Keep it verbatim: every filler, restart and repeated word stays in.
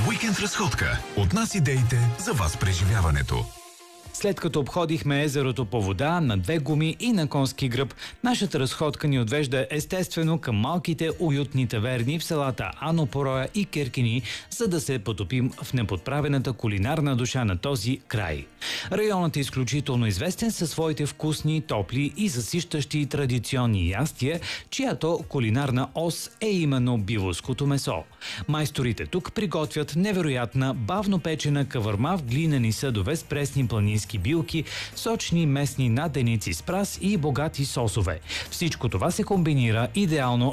Уикенд разходка. От нас идеите за вас преживяването. След като обходихме езерото по вода, на две гуми и на конски гръб, нашата разходка ни отвежда естествено към малките уютни таверни в селата Ано Пороя и Керкини, за да се потопим в неподправената кулинарна душа на този край. Районът е изключително известен със своите вкусни, топли и засищащи традиционни ястия, чиято кулинарна ос е именно биволското месо. Майсторите тук приготвят невероятна, бавно печена кавърма в глинени съдове с пресни планински билки, сочни местни наденици с прас и богати сосове. Всичко това се комбинира идеално